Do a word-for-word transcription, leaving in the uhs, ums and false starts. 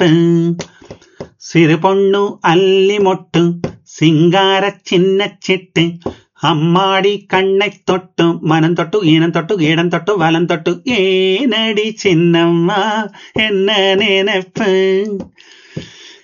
நினப்பு. சிறு பொண்ணு அல்லி மொட்டு சிங்கார சின்ன சிட்டு அம்மாடி கண்ணை தொட்டு மனம் தொட்டு ஈனம் தொட்டு இடம் தொட்டு வலம் தொட்டு ஏனடி சின்னம்மா என்ன நினைப்பு.